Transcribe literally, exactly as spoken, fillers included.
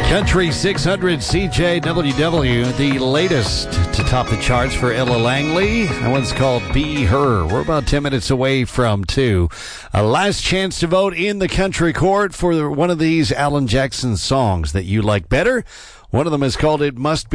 Country six hundred C J W W, the latest to top the charts for Ella Langley. That one's called Be Her. We're about ten minutes away from two. A last chance to vote in the country court for one of these Alan Jackson songs that you like better. One of them is called It Must Be